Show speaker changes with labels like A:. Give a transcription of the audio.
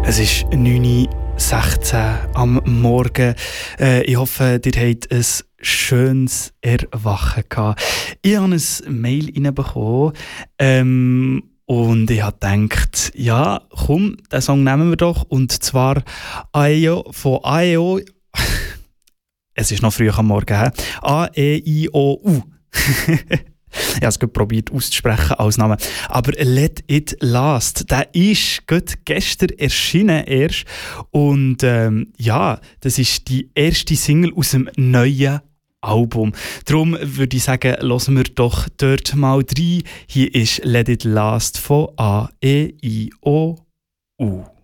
A: Es ist 9:16 Uhr am Morgen. Ich hoffe, ihr habt ein schönes Erwachen gehabt. Ich habe ein Mail reinbekommen und ich habe gedacht, ja, komm, den Song nehmen wir doch. Und zwar AEO von AEO. Es ist noch früh am Morgen. AEIOU. Ich habe es gerade probiert auszusprechen als Name. Aber Let It Last, der ist gestern erschienen erst. Und ja, das ist die erste Single aus dem neuen Album. Darum würde ich sagen, hören wir doch dort mal rein. Hier ist Let It Last von AEIOU.